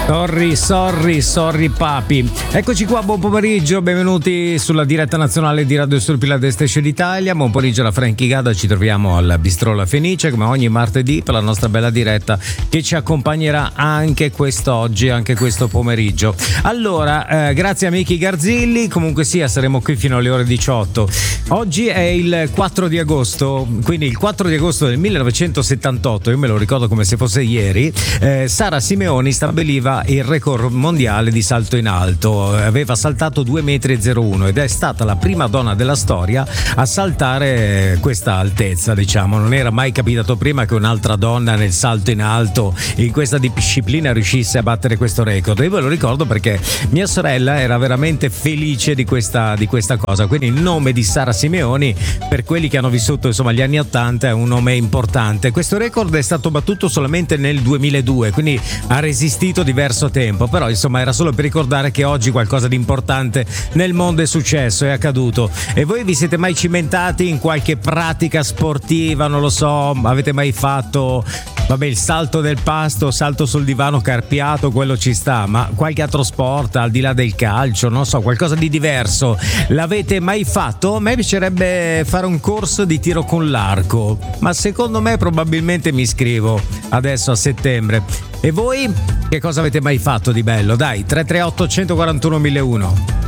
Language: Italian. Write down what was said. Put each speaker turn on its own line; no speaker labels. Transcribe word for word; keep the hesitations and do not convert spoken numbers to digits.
Sorry, sorry, sorry papi. Eccoci qua, buon pomeriggio, benvenuti sulla diretta nazionale di Radio Stupila Desta d'Italia. Buon pomeriggio alla Frankie Gada, ci troviamo al Bistrò La Fenice come ogni martedì per la nostra bella diretta che ci accompagnerà anche quest'oggi, anche questo pomeriggio. Allora, eh, grazie a Miki Garzilli, comunque sia saremo qui fino alle ore diciotto. Oggi è il quattro di agosto, quindi il quattro di agosto del millenovecentosettantotto, io me lo ricordo come se fosse ieri, eh, Sara Simeoni stabiliva il record mondiale di salto in alto. Aveva saltato due metri e zero uno ed è stata la prima donna della storia a saltare questa altezza, diciamo. Non era mai capitato prima che un'altra donna nel salto in alto in questa disciplina riuscisse a battere questo record. Io ve lo ricordo perché mia sorella era veramente felice di questa, di questa cosa. Quindi il nome di Sara Simeoni, per quelli che hanno vissuto insomma gli anni ottanta, è un nome importante. Questo record è stato battuto solamente nel duemiladue, quindi ha resistito diverso tempo, però insomma era solo per ricordare che oggi qualcosa di importante nel mondo è successo, è accaduto. E voi vi siete mai cimentati in qualche pratica sportiva? Non lo so, avete mai fatto vabbè il salto del pasto, salto sul divano carpiato, quello ci sta, ma qualche altro sport al di là del calcio, non so, qualcosa di diverso l'avete mai fatto? A me piacerebbe fare un corso di tiro con l'arco, ma secondo me probabilmente mi iscrivo adesso a settembre. E voi che cosa avete mai fatto di bello? Dai, tre tre otto uno quattro uno uno zero uno.